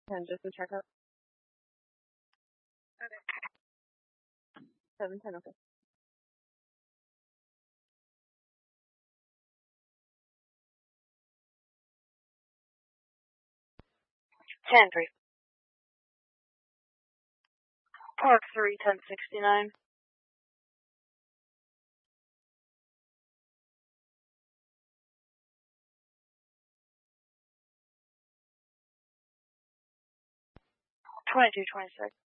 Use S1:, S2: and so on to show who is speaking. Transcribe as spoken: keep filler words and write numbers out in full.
S1: And just a checkup. Okay. Seven ten. Okay. Ten three. Park three ten sixty nine. Twenty two twenty six.